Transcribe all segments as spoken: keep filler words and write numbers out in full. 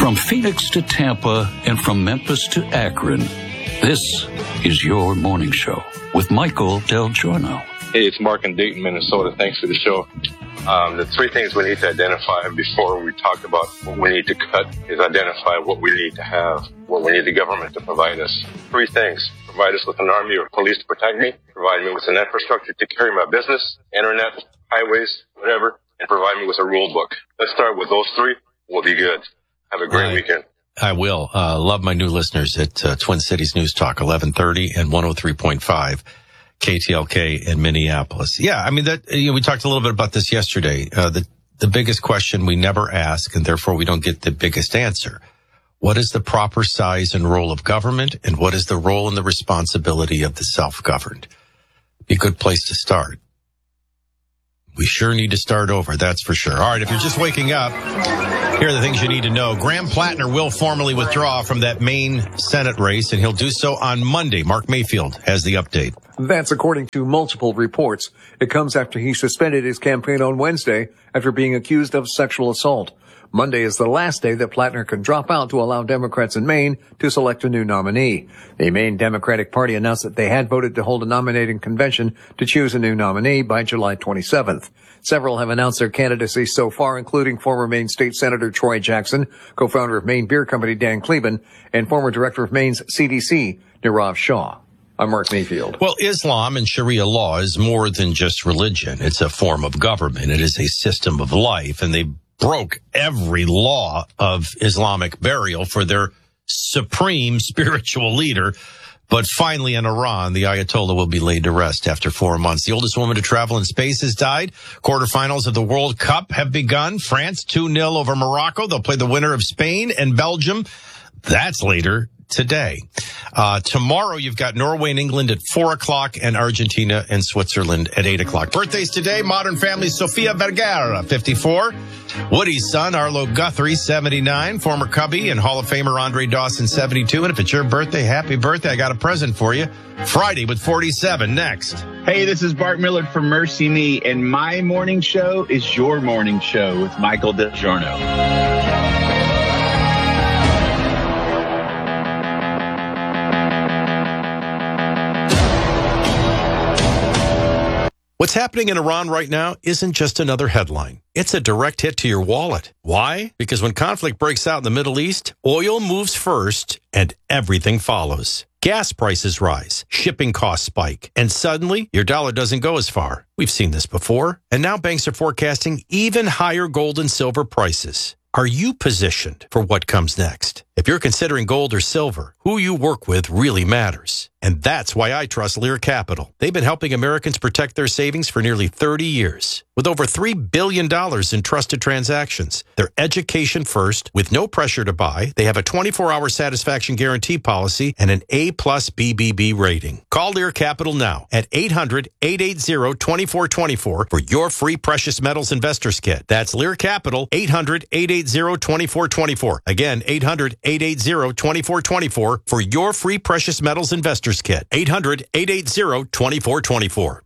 From Phoenix to Tampa and from Memphis to Akron, this is your morning show with Michael Del Giorno. Hey, it's Mark in Dayton, Minnesota. Thanks for the show. Um, the three things we need to identify before we talk about what we need to cut is identify what we need to have, what we need the government to provide us. Three things. Provide us with an army or police to protect me, provide me with an infrastructure to carry my business, internet, highways, whatever, and provide me with a rule book. Let's start with those three. We'll be good. Have a great I, weekend. I will. Uh, love my new listeners at uh, Twin Cities News Talk, eleven thirty and one oh three point five. K T L K in Minneapolis. Yeah, I mean, that, you know, we talked a little bit about this yesterday. Uh, the, the biggest question we never ask, and therefore we don't get the biggest answer. What is the proper size and role of government, and what is the role and the responsibility of the self-governed? Be a good place to start. We sure need to start over, that's for sure. All right, if you're just waking up, here are the things you need to know. Graham Plattner will formally withdraw from that Maine Senate race, and he'll do so on Monday. Mark Mayfield has the update. That's according to multiple reports. It comes after he suspended his campaign on Wednesday after being accused of sexual assault. Monday is the last day that Plattner can drop out to allow Democrats in Maine to select a new nominee. The Maine Democratic Party announced that they had voted to hold a nominating convention to choose a new nominee by July twenty-seventh. Several have announced their candidacy so far, including former Maine State Senator Troy Jackson, co-founder of Maine Beer Company Dan Kleben, and former director of Maine's C D C, Nirav Shah. I'm Mark Mayfield. Well, Islam and Sharia law is more than just religion. It's a form of government. It is a system of life, and they broke every law of Islamic burial for their supreme spiritual leader. But finally, in Iran, the Ayatollah will be laid to rest after four months. The oldest woman to travel in space has died. Quarterfinals of the World Cup have begun. France two nil over Morocco. They'll play the winner of Spain and Belgium. That's later today. Uh, tomorrow, you've got Norway and England at four o'clock and Argentina and Switzerland at eight o'clock. Birthdays today, Modern Family Sofia Vergara, fifty-four. Woody's son, Arlo Guthrie, seventy-nine. Former Cubby and Hall of Famer Andre Dawson, seventy-two. And if it's your birthday, happy birthday. I got a present for you. Friday with forty-seven next. Hey, this is Bart Millard from Mercy Me, and my morning show is your morning show with Michael Del Giorno. What's happening in Iran right now isn't just another headline. It's a direct hit to your wallet. Why? Because when conflict breaks out in the Middle East, oil moves first and everything follows. Gas prices rise, shipping costs spike, and suddenly your dollar doesn't go as far. We've seen this before, and now banks are forecasting even higher gold and silver prices. Are you positioned for what comes next? If you're considering gold or silver, who you work with really matters. And that's why I trust Lear Capital. They've been helping Americans protect their savings for nearly thirty years. With over three billion dollars in trusted transactions, they're education first, with no pressure to buy. They have a twenty-four hour satisfaction guarantee policy and an A plus B B B rating. Call Lear Capital now at eight hundred, eight eight zero, two four two four for your free precious metals investors kit. That's Lear Capital, eight hundred, eight eight zero, two four two four. Again, eight hundred, eight eight zero, two four two four for your free precious metals investors kit. eight hundred, eight eight zero, two four two four.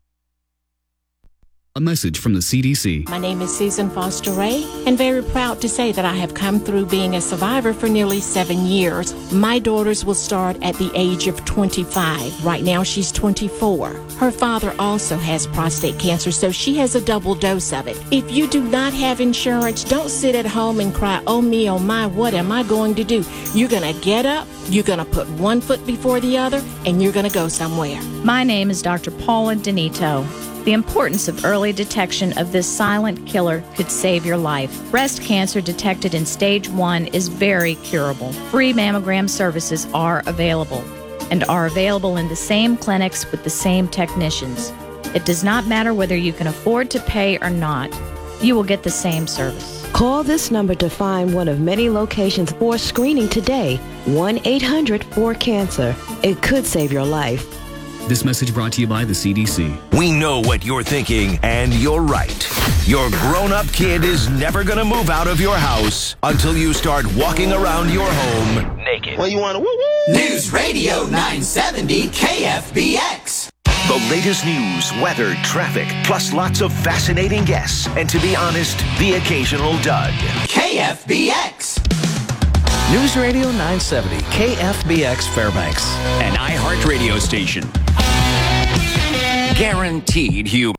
A message from the C D C. My name is Susan Foster Ray, and very proud to say that I have come through being a survivor for nearly seven years. My daughters will start at the age of twenty-five. Right now, she's twenty-four. Her father also has prostate cancer, so she has a double dose of it. If you do not have insurance, don't sit at home and cry, oh me, oh my, what am I going to do? You're going to get up, you're going to put one foot before the other, and you're going to go somewhere. My name is Doctor Paula Denito. The importance of early detection of this silent killer could save your life. Breast cancer detected in stage one is very curable. Free mammogram services are available and are available in the same clinics with the same technicians. It does not matter whether you can afford to pay or not. You will get the same service. Call this number to find one of many locations for screening today. one eight hundred four cancer. It could save your life. This message brought to you by the C D C. We know what you're thinking, and you're right. Your grown-up kid is never going to move out of your house until you start walking around your home naked. Well, you want to woo-woo? News Radio nine seventy K F B X. The latest news, weather, traffic, plus lots of fascinating guests. And to be honest, the occasional dud. K F B X. News Radio nine seventy, K F B X Fairbanks. An iHeart radio station. Guaranteed human.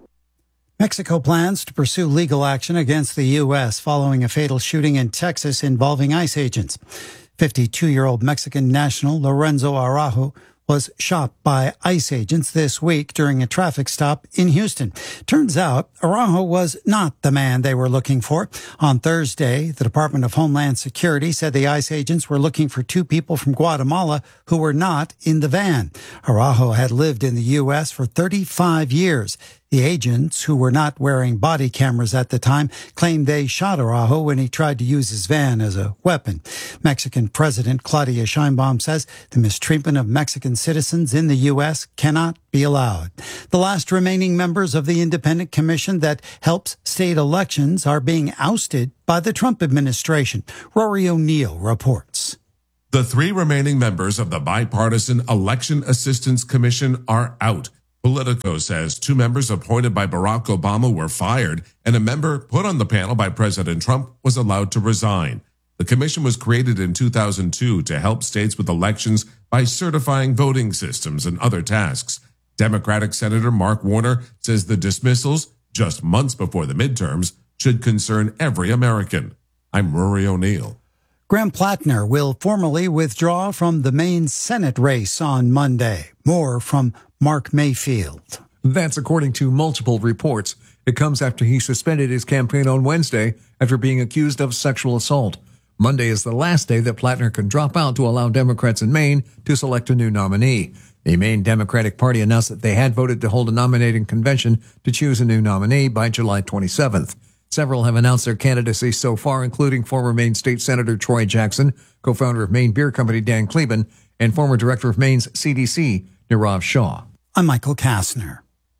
Mexico plans to pursue legal action against the U S following a fatal shooting in Texas involving ICE agents. fifty-two-year-old Mexican national Lorenzo Araujo was shot by ICE agents this week during a traffic stop in Houston. Turns out Araujo was not the man they were looking for. On Thursday, the Department of Homeland Security said the ICE agents were looking for two people from Guatemala who were not in the van. Araujo had lived in the U S for thirty-five years. The agents, who were not wearing body cameras at the time, claimed they shot Araujo when he tried to use his van as a weapon. Mexican President Claudia Sheinbaum says the mistreatment of Mexican citizens in the U S cannot be allowed. The last remaining members of the independent commission that helps state elections are being ousted by the Trump administration. Rory O'Neill reports. The three remaining members of the Bipartisan Election Assistance Commission are out. Politico says two members appointed by Barack Obama were fired, and a member put on the panel by President Trump was allowed to resign. The commission was created in two thousand two to help states with elections by certifying voting systems and other tasks. Democratic Senator Mark Warner says the dismissals, just months before the midterms, should concern every American. I'm Rory O'Neill. Graham Plattner will formally withdraw from the Maine Senate race on Monday. More from Mark Mayfield. That's according to multiple reports. It comes after he suspended his campaign on Wednesday after being accused of sexual assault. Monday is the last day that Plattner can drop out to allow Democrats in Maine to select a new nominee. The Maine Democratic Party announced that they had voted to hold a nominating convention to choose a new nominee by July twenty-seventh. Several have announced their candidacy so far, including former Maine State Senator Troy Jackson, co-founder of Maine Beer Company Dan Kleben, and former director of Maine's C D C, Nirav Shah. I'm Michael Kastner.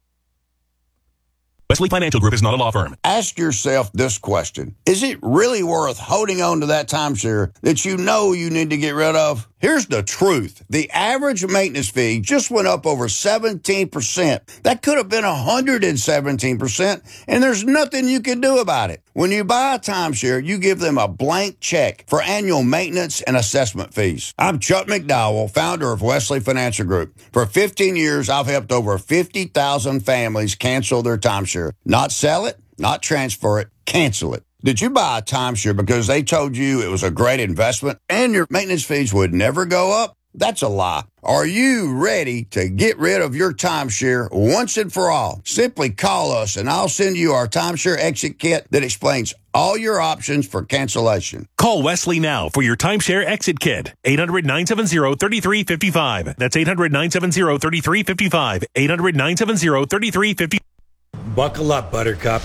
Wesley Financial Group is not a law firm. Ask yourself this question. Is it really worth holding on to that timeshare that you know you need to get rid of? Here's the truth. The average maintenance fee just went up over seventeen percent. That could have been one hundred seventeen percent, and there's nothing you can do about it. When you buy a timeshare, you give them a blank check for annual maintenance and assessment fees. I'm Chuck McDowell, founder of Wesley Financial Group. For fifteen years, I've helped over fifty thousand families cancel their timeshare. Not sell it, not transfer it, cancel it. Did you buy a timeshare because they told you it was a great investment and your maintenance fees would never go up? That's a lie. Are you ready to get rid of your timeshare once and for all? Simply call us and I'll send you our timeshare exit kit that explains all your options for cancellation. Call Wesley now for your timeshare exit kit. eight hundred, nine seven zero, three three five five. That's eight hundred, nine seven zero, three three five five. eight hundred, nine seven zero, three three five five. Buckle up, Buttercup.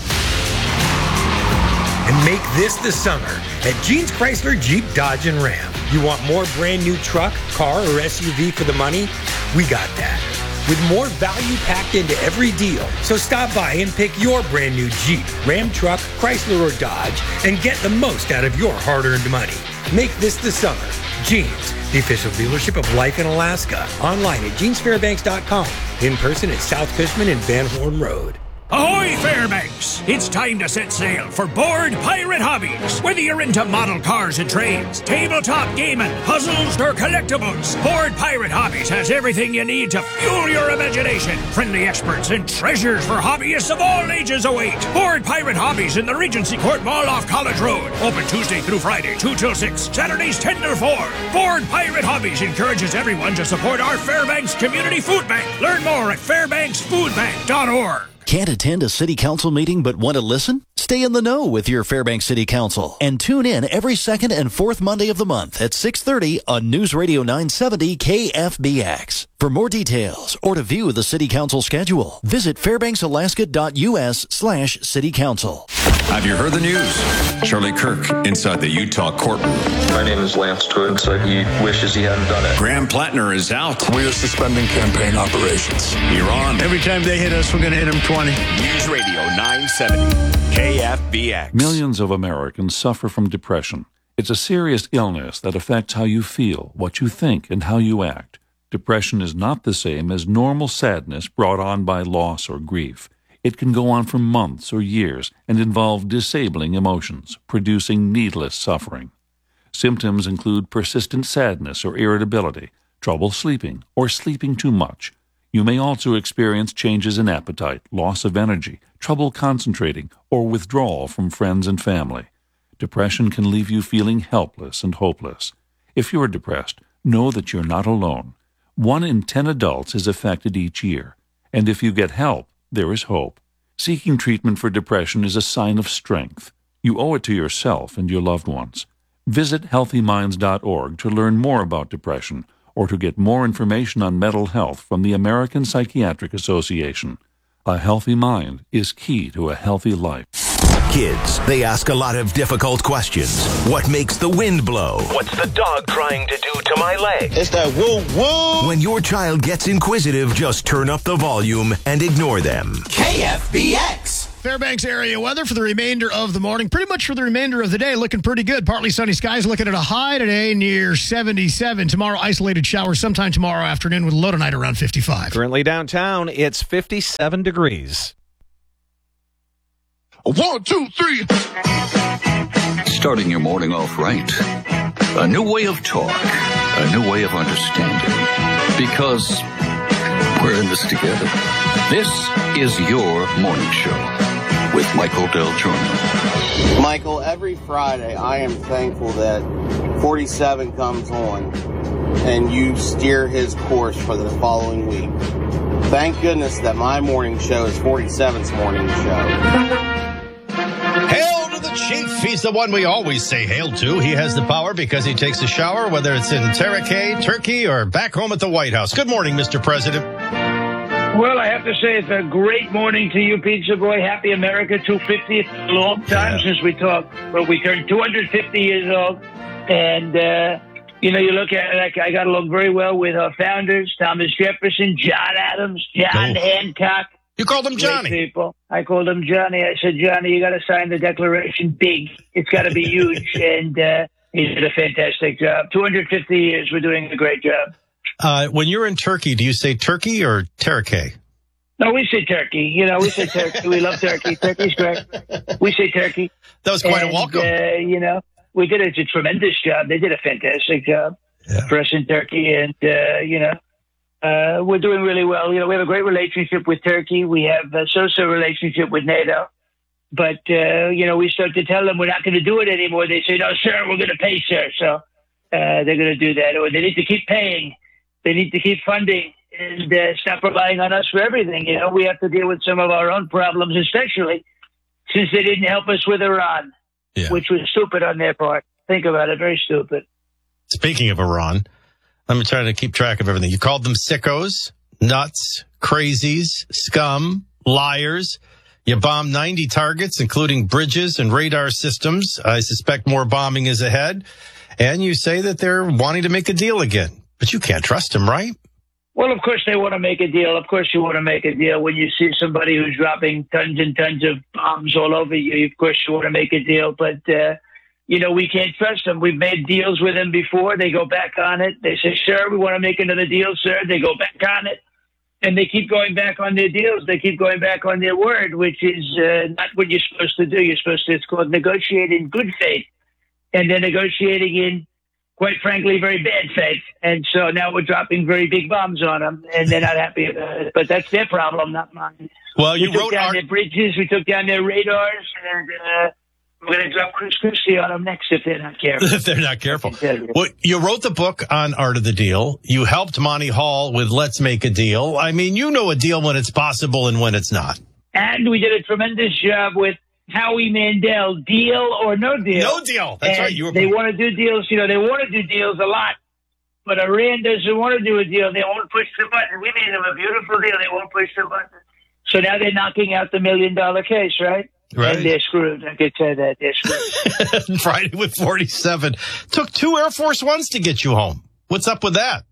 And make this the summer at Jeans Chrysler Jeep Dodge and Ram. You want more brand new truck, car, or S U V for the money? We got that. With more value packed into every deal. So stop by and pick your brand new Jeep, Ram truck, Chrysler, or Dodge and get the most out of your hard-earned money. Make this the summer. Jeans, the official dealership of Life in Alaska. Online at jeans fairbanks dot com. In person at South Cushman and Van Horn Road. Ahoy, Fairbanks! It's time to set sail for Board Pirate Hobbies. Whether you're into model cars and trains, tabletop gaming, puzzles, or collectibles, Board Pirate Hobbies has everything you need to fuel your imagination. Friendly experts and treasures for hobbyists of all ages await. Board Pirate Hobbies in the Regency Court Mall off College Road. Open Tuesday through Friday, two till six. Saturdays, ten till four. Board Pirate Hobbies encourages everyone to support our Fairbanks Community Food Bank. Learn more at fairbanks food bank dot org. Can't attend a city council meeting but want to listen? Stay in the know with your Fairbanks City Council and tune in every second and fourth Monday of the month at six thirty on News Radio nine seventy K F B X. For more details or to view the City Council schedule, visit fairbanks alaska dot U S slash City Council. Have you heard the news? Charlie Kirk inside the Utah courtroom. My name is Lance Twiggs. So he wishes he hadn't done it. Graham Plattner is out. We are suspending campaign operations. You're on. Every time they hit us, we're going to hit them twenty. News Radio nine seventy K F B X. Millions of Americans suffer from depression. It's a serious illness that affects how you feel, what you think, and how you act. Depression is not the same as normal sadness brought on by loss or grief. It can go on for months or years and involve disabling emotions, producing needless suffering. Symptoms include persistent sadness or irritability, trouble sleeping, or sleeping too much. You may also experience changes in appetite, loss of energy, trouble concentrating, or withdrawal from friends and family. Depression can leave you feeling helpless and hopeless. If you are depressed, know that you're not alone. One in ten adults is affected each year, and if you get help, there is hope. Seeking treatment for depression is a sign of strength. You owe it to yourself and your loved ones. Visit healthy minds dot org to learn more about depression or to get more information on mental health from the American Psychiatric Association. A healthy mind is key to a healthy life. Kids, they ask a lot of difficult questions. What makes the wind blow? What's the dog trying to do to my leg? It's that woo woo. When your child gets inquisitive, just turn up the volume and ignore them. K F B X. Fairbanks area weather for the remainder of the morning. Pretty much for the remainder of the day, looking pretty good. Partly sunny skies, looking at a high today near seventy-seven. Tomorrow, isolated showers sometime tomorrow afternoon with a low tonight around fifty-five. Currently downtown, it's fifty-seven degrees. One, two, three. Starting your morning off right. A new way of talk. A new way of understanding. Because we're in this together. This is your morning show with Michael Del Giorno. Michael, every Friday I am thankful that forty-seven comes on and you steer his course for the following week. Thank goodness that my morning show is forty-seven's morning show. Hail to the chief. He's the one we always say hail to. He has the power because he takes a shower, whether it's in Tarakai, Turkey, or back home at the White House. Good morning, Mister President. Well, I have to say it's a great morning to you, Pizza Boy. Happy America two hundred fiftieth. A long time yeah. since we talked. Well, we turned two hundred fifty years old. And, uh, you know, you look at it, I got along very well with our founders, Thomas Jefferson, John Adams, John oh. Hancock. You called him Johnny. Great people. I called him Johnny. I said, Johnny, you got to sign the Declaration big. It's got to be huge. And uh, he did a fantastic job. two hundred fifty years. We're doing a great job. Uh, when you're in Turkey, do you say Turkey or Tarakai? No, we say Turkey. You know, we say Turkey. We love Turkey. Turkey's great. We say Turkey. That was quite and, a welcome. Uh, you know, we did a, a tremendous job. They did a fantastic job yeah. for us in Turkey. And, uh, you know, uh, we're doing really well. You know, we have a great relationship with Turkey. We have a so-so relationship with NATO. But, uh, you know, we start to tell them we're not going to do it anymore. They say, no, sir, we're going to pay, sir. So uh, they're going to do that. Or they need to keep paying. They need to keep funding and uh, stop relying on us for everything. You know, we have to deal with some of our own problems, especially since they didn't help us with Iran, yeah. which was stupid on their part. Think about it, very stupid. Speaking of Iran, let me try to keep track of everything. You called them sickos, nuts, crazies, scum, liars. You bombed ninety targets, including bridges and radar systems. I suspect more bombing is ahead. And you say that they're wanting to make a deal again. But you can't trust them, right? Well, of course they want to make a deal. Of course you want to make a deal. When you see somebody who's dropping tons and tons of bombs all over you, of course you want to make a deal. But, uh, you know, we can't trust them. We've made deals with them before. They go back on it. They say, sir, we want to make another deal, sir. They go back on it. And they keep going back on their deals. They keep going back on their word, which is uh, not what you're supposed to do. You're supposed to, it's called negotiate in good faith. And they're negotiating in, quite frankly, very bad faith. And so now we're dropping very big bombs on them, and they're not happy about it. But that's their problem, not mine. Well, you we took wrote down our- their bridges, we took down their radars, and uh, we're going to drop Chris Christie on them next if they're not careful. If they're not careful. Well, you wrote the book on Art of the Deal. You helped Monty Hall with Let's Make a Deal. I mean, you know a deal when it's possible and when it's not. And we did a tremendous job with Howie Mandel, deal or no deal. No deal. That's and right. You were they want to do deals. You know, they want to do deals a lot. But Iran doesn't want to do a deal. They won't push the button. We made them a beautiful deal. They won't push the button. So now they're knocking out the million dollar case, right? Right. And they're screwed. I could say that. They're screwed. Friday with forty-seven. Took two Air Force Ones to get you home. What's up with that?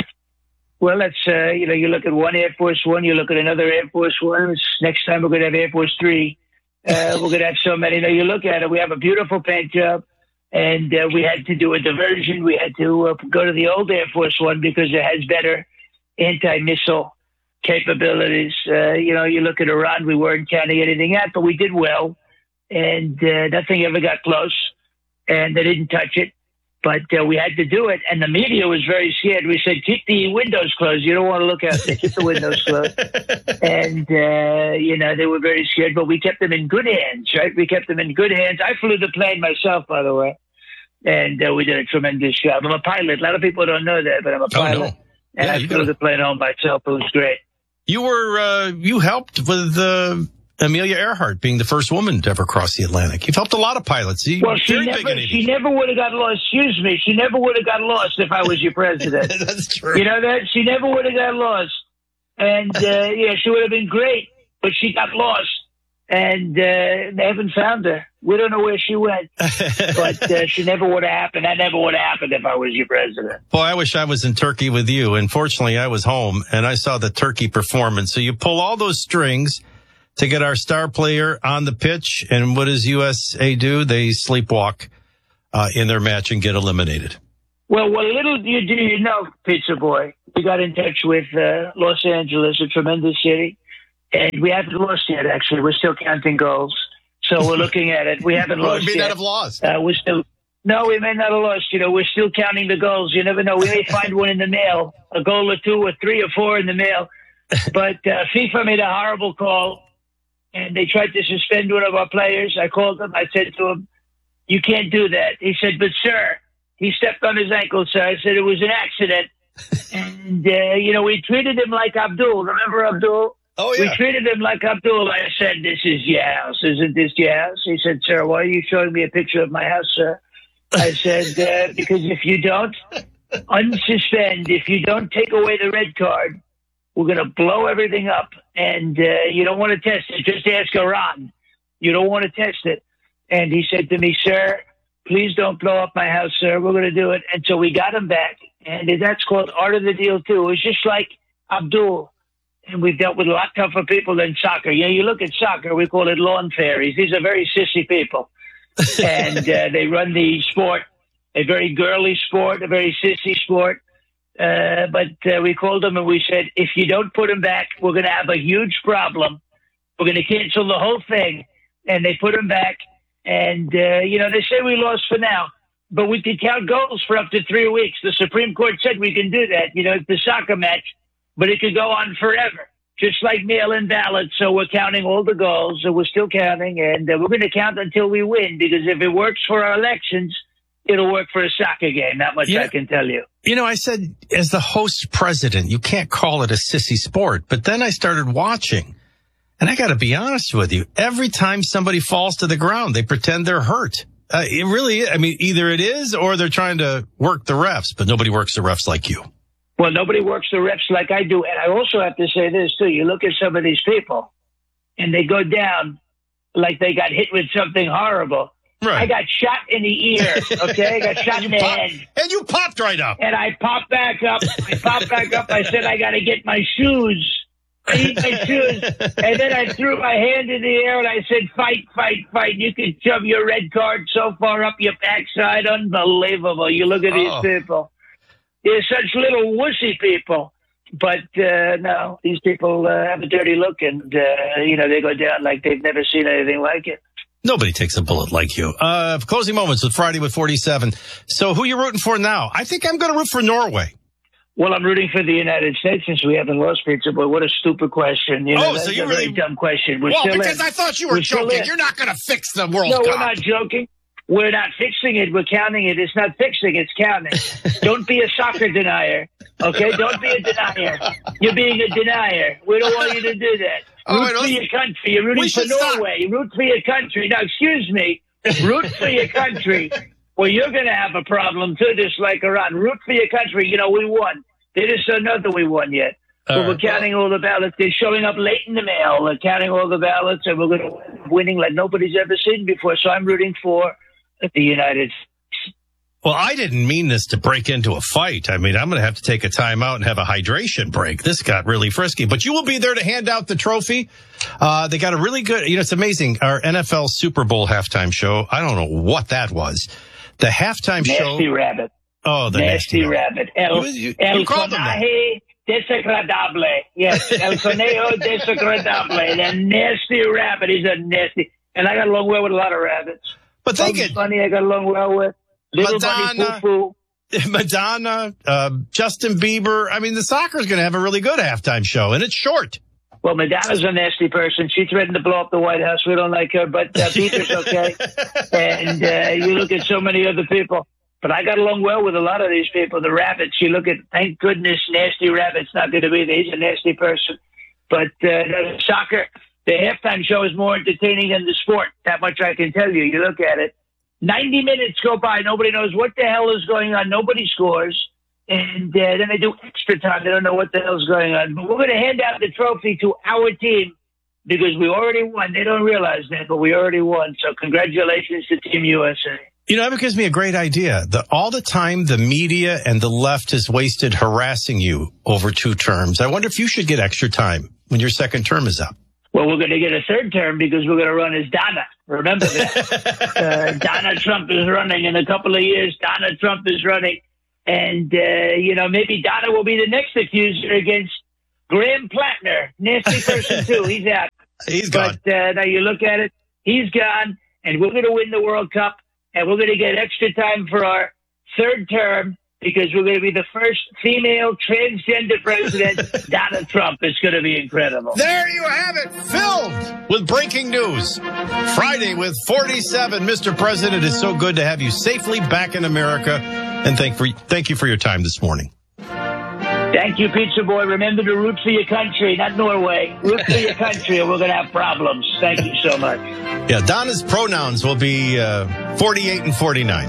Well, that's, uh, you know, you look at one Air Force One, you look at another Air Force One. Next time we're going to have Air Force Three. Uh, we're going to have so many. Now, you look at it, we have a beautiful paint job, and uh, we had to do a diversion. We had to uh, go to the old Air Force One because it has better anti-missile capabilities. Uh, you know, you look at Iran, we weren't counting anything out, but we did well, and uh, nothing ever got close, and they didn't touch it. But uh, we had to do it, and the media was very scared. We said, keep the windows closed. You don't want to look out there. Keep the windows closed. And, uh, you know, they were very scared, but we kept them in good hands, right? We kept them in good hands. I flew the plane myself, by the way, and uh, we did a tremendous job. I'm a pilot. A lot of people don't know that, but I'm a pilot. Oh, no. And Yeah, I you flew gotta- the plane home myself. It was great. You were, uh, you helped with uh, Amelia Earhart being the first woman to ever cross the Atlantic. You've helped a lot of pilots. You, Well, she very never, big in she never would have got lost. Excuse me. She never would have got lost if I was your president. That's true. You know that? She never would have got lost. And, uh, yeah, she would have been great, but she got lost. And uh, they haven't found her. We don't know where she went. But uh, she never would have happened. That never would have happened if I was your president. Boy, I wish I was in Turkey with you. Unfortunately, I was home and I saw the Turkey performance. So you pull all those strings to get our star player on the pitch. And what does U S A do? They sleepwalk uh, in their match and get eliminated. Well, what little do you do you know, Pizza Boy? We got in touch with uh, Los Angeles, a tremendous city. And we haven't lost yet, actually. We're still counting goals. So we're looking at it. We haven't Well, lost we may yet. not have lost. Uh, we're still... No, we may not have lost. You know, we're still counting the goals. You never know. We may find one in the mail, a goal or two or three or four in the mail. But uh, FIFA made a horrible call, and they tried to suspend one of our players. I called him. I said to him, you can't do that. He said, but, sir, he stepped on his ankle, sir. I said it was an accident. And, uh, you know, we treated him like Abdul. Remember Abdul? Oh, yeah. We treated him like Abdul. I said, this is your house. Isn't this your house? He said, sir, why are you showing me a picture of my house, sir? I said, uh, because if you don't unsuspend, if you don't take away the red card, we're going to blow everything up. And uh, you don't want to test it. Just ask Iran. You don't want to test it. And he said to me, sir, please don't blow up my house, sir. We're going to do it. And so we got him back. And that's called art of the deal, too. It was just like Abdul. And we've dealt with a lot tougher people than soccer. You know, you look at soccer, we call it lawn fairies. These are very sissy people. And uh, they run the sport, a very girly sport, a very sissy sport. Uh, but uh, we called them and we said, if you don't put them back, we're going to have a huge problem. We're going to cancel the whole thing. And they put them back. And, uh, you know, they say we lost for now. But we could count goals for up to three weeks. The Supreme Court said we can do that. You know, it's the soccer match. But it could go on forever, just like mail-in ballots. So we're counting all the goals, and we're still counting, and uh, we're going to count until we win, because if it works for our elections, it'll work for a soccer game. That much Yeah. I can tell you. You know, I said, as the host president, you can't call it a sissy sport. But then I started watching, and I got to be honest with you. Every time somebody falls to the ground, they pretend they're hurt. Uh, it really is. I mean, either it is or they're trying to work the refs, but nobody works the refs like you. Well, nobody works the refs like I do. And I also have to say this, too. You look at some of these people, and they go down like they got hit with something horrible. Right. I got shot in the ear, okay? I got shot in the pop- head. And you popped right up. And I popped back up. I popped back up. I said, I got to get my shoes. I need my shoes. And then I threw my hand in the air and I said, fight, fight, fight. You can shove your red card so far up your backside. Unbelievable. You look at Oh. these people. They're such little wussy people. But, uh, no, these people uh, have a dirty look, and, uh, you know, they go down like they've never seen anything like it. Nobody takes a bullet like you. Uh, closing moments with Friday with forty-seven. So who are you rooting for now? I think I'm going to root for Norway. Well, I'm rooting for the United States since we haven't lost, Pizza Boy. What a stupid question. You know, Oh, that's so you a really- very dumb question. We're well, still because in. I thought you were We're still joking. in. You're not going to fix the World No, Cup. we're not joking. We're not fixing it. We're counting it. It's not fixing. It's counting. Don't be a soccer denier. Okay? Don't be a denier. You're being a denier. We don't want you to do that. Oh, Root wait, for let's- your country. You're rooting we for should stop. Norway. Root for your country. Now, excuse me. Root for your country. Well, you're going to have a problem, too, just like Iran. Root for your country. You know, we won. They just don't know that we won yet. All But we're right. counting all the ballots. They're showing up late in the mail. We're counting all the ballots, and we're going to win, winning like nobody's ever seen before. So I'm rooting for the United States. Well, I didn't mean this to break into a fight. I mean, I'm going to have to take a time out and have a hydration break. This got really frisky. But you will be there to hand out the trophy. Uh, they got a really good, you know, it's amazing. Our N F L Super Bowl halftime show, I don't know what that was. The halftime Nasty show. rabbit. Oh, the Nasty, nasty, rabbit. El, You- you- el you called them that. conejo desagradable. Yes, el conejo desagradable. The nasty rabbit. He's a nasty. And I got along well with a lot of rabbits. But they Bugs get, Bunny I got along well with. Little Bunny Madonna, Foo Foo. Madonna, uh, Justin Bieber. I mean, the soccer's going to have a really good halftime show, and it's short. Well, Madonna's a nasty person. She threatened to blow up the White House. We don't like her, but uh, Bieber's okay. And uh, you look at so many other people. But I got along well with a lot of these people. The Rabbits, you look at, thank goodness, Nasty Rabbit's not going to be there. He's a nasty person. But uh, soccer, the halftime show is more entertaining than the sport. That much I can tell you. You look at it. ninety minutes go by. Nobody knows what the hell is going on. Nobody scores. And uh, then they do extra time. They don't know what the hell's going on. But we're going to hand out the trophy to our team because we already won. They don't realize that, but we already won. So congratulations to Team U S A. You know, that gives me a great idea. The, all the time the media and the left has wasted harassing you over two terms. I wonder if you should get extra time when your second term is up. Well, we're going to get a third term because we're going to run as Donna. Remember that. uh, Donna Trump is running in a couple of years. Donna Trump is running. And, uh, you know, maybe Donna will be the next accuser against Graham Plattner. Nasty person, too. He's out. He's gone. But uh, now you look at it, he's gone, and we're going to win the World Cup. And we're going to get extra time for our third term because we're going to be the first female transgender president, Donald Trump. It's going to be incredible. There you have it, filled with breaking news. Friday with forty-seven. Mister President, it's so good to have you safely back in America. And thank, for, thank you for your time this morning. Thank you, Pizza Boy. Remember to root for your country, not Norway. Root for your country or we're going to have problems. Thank you so much. Yeah, Donna's pronouns will be uh, forty-eight and forty-nine.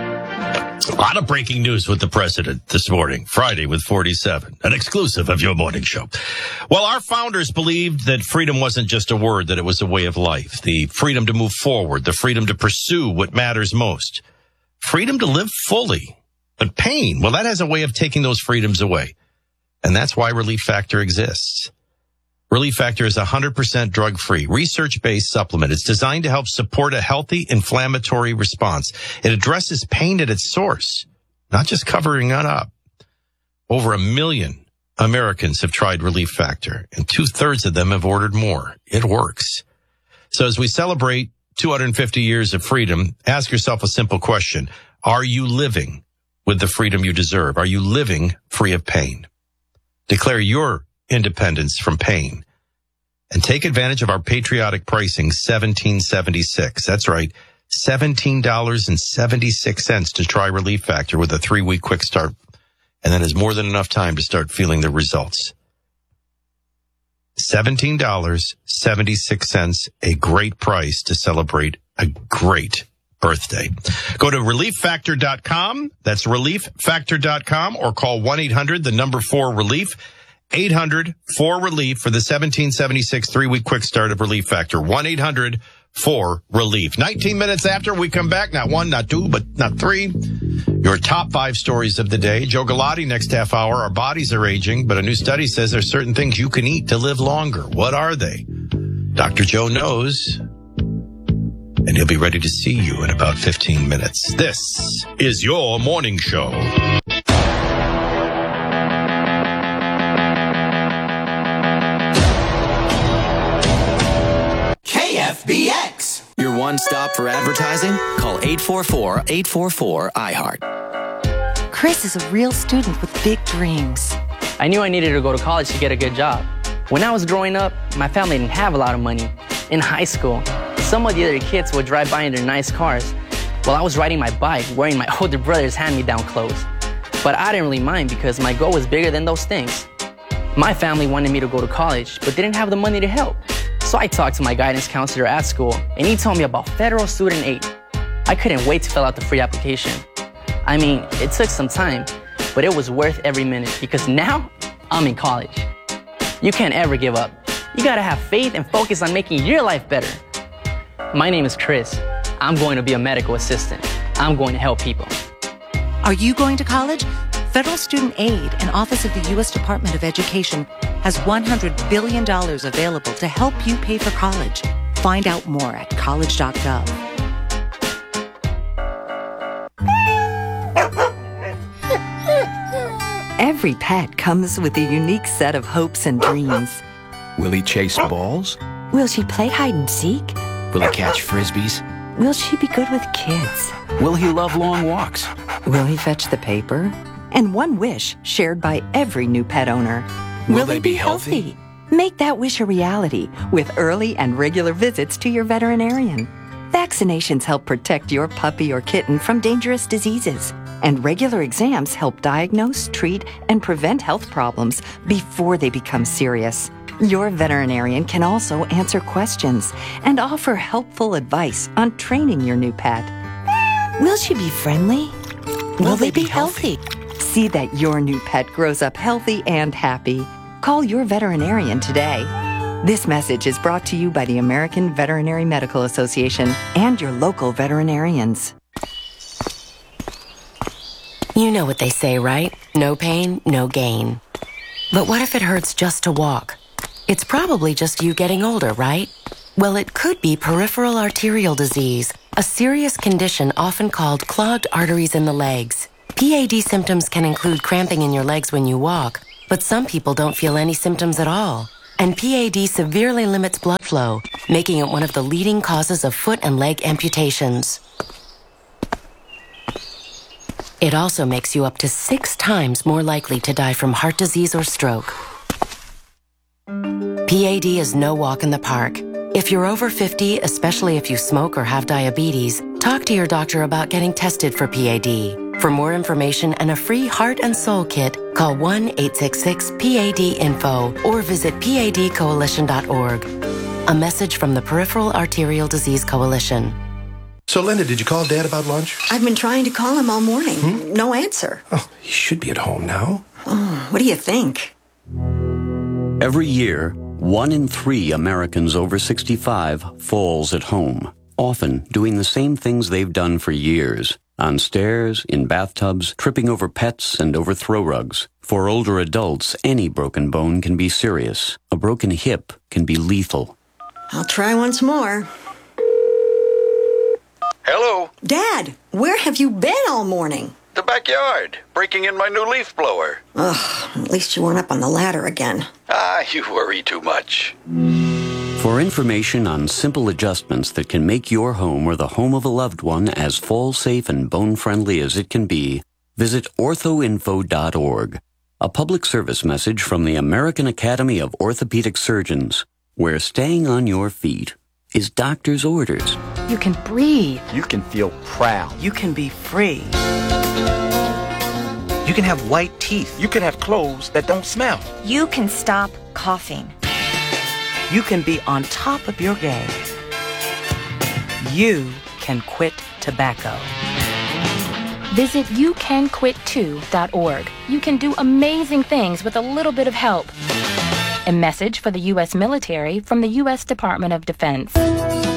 A lot of breaking news with the president this morning, Friday with forty-seven, an exclusive of your morning show. Well, our founders believed that freedom wasn't just a word, that it was a way of life. The freedom to move forward, the freedom to pursue what matters most, freedom to live fully. But pain, well, that has a way of taking those freedoms away. And that's why Relief Factor exists. Relief Factor is a one hundred percent drug-free, research-based supplement. It's designed to help support a healthy inflammatory response. It addresses pain at its source, not just covering it up. Over a million Americans have tried Relief Factor, and two-thirds of them have ordered more. It works. So as we celebrate two hundred fifty years of freedom, ask yourself a simple question. Are you living with the freedom you deserve? Are you living free of pain? Declare your independence from pain and take advantage of our patriotic pricing, seventeen seventy-six. That's right, seventeen dollars and seventy-six cents to try Relief Factor with a three-week quick start. And that is more than enough time to start feeling the results. seventeen dollars and seventy-six cents, a great price to celebrate a great birthday. Go to relief factor dot com. That's relief factor dot com or call one eight hundred, the number four relief, eight hundred four relief for the seventeen seventy-six three-week quick start of Relief Factor. one eight hundred four relief. nineteen minutes after we come back, not one, not two, but not three. Your top five stories of the day. Joe Galati next half hour. Our bodies are aging, but a new study says there's certain things you can eat to live longer. What are they? Doctor Joe knows. And he'll be ready to see you in about fifteen minutes. This is your morning show. K F B X. Your one stop for advertising? Call eight four four, eight four four, I heart. Chris is a real student with big dreams. I knew I needed to go to college to get a good job. When I was growing up, my family didn't have a lot of money. In high school, some of the other kids would drive by in their nice cars while I was riding my bike wearing my older brother's hand-me-down clothes. But I didn't really mind because my goal was bigger than those things. My family wanted me to go to college, but didn't have the money to help. So I talked to my guidance counselor at school, and he told me about federal student aid. I couldn't wait to fill out the free application. I mean, it took some time, but it was worth every minute because now I'm in college. You can't ever give up. You gotta have faith and focus on making your life better. My name is Chris. I'm going to be a medical assistant. I'm going to help people. Are you going to college? Federal Student Aid, an office of the U S Department of Education, has one hundred billion dollars available to help you pay for college. Find out more at college dot gov. Every pet comes with a unique set of hopes and dreams. Will he chase balls? Will she play hide and seek? Will he catch frisbees? Will she be good with kids? Will he love long walks? Will he fetch the paper? And one wish shared by every new pet owner. Will, Will they he be be healthy? healthy? Make that wish a reality with early and regular visits to your veterinarian. Vaccinations help protect your puppy or kitten from dangerous diseases. And regular exams help diagnose, treat, and prevent health problems before they become serious. Your veterinarian can also answer questions and offer helpful advice on training your new pet. Will she be friendly? Will, Will they, they be healthy? healthy? See that your new pet grows up healthy and happy. Call your veterinarian today. This message is brought to you by the American Veterinary Medical Association and your local veterinarians. You know what they say, right? No pain, no gain. But what if it hurts just to walk? It's probably just you getting older, right? Well, it could be peripheral arterial disease, a serious condition often called clogged arteries in the legs. P A D symptoms can include cramping in your legs when you walk, but some people don't feel any symptoms at all. And P A D severely limits blood flow, making it one of the leading causes of foot and leg amputations. It also makes you up to six times more likely to die from heart disease or stroke. P A D is no walk in the park. If you're over fifty, especially if you smoke or have diabetes, talk to your doctor about getting tested for P A D. For more information and a free heart and soul kit, call one eight six six P A D info or visit P A D coalition dot org. A message from the Peripheral Arterial Disease Coalition. So, Linda, did you call Dad about lunch? I've been trying to call him all morning. Hmm? No answer. Oh, he should be at home now. Oh, what do you think? Every year, one in three Americans over sixty-five falls at home, often doing the same things they've done for years. On stairs, in bathtubs, tripping over pets, and over throw rugs. For older adults, any broken bone can be serious. A broken hip can be lethal. I'll try once more. Hello? Dad, where have you been all morning? The backyard, breaking in my new leaf blower. Ugh, at least you weren't up on the ladder again. Ah, you worry too much. For information on simple adjustments that can make your home or the home of a loved one as fall-safe and bone-friendly as it can be, visit ortho info dot org. A public service message from the American Academy of Orthopedic Surgeons, where staying on your feet is doctor's orders. You can breathe. You can feel proud. You can be free. You can have white teeth. You can have clothes that don't smell. You can stop coughing. You can be on top of your game. You can quit tobacco. Visit you can quit too dot org. You can do amazing things with a little bit of help. A message for the U S military from the U S Department of Defense.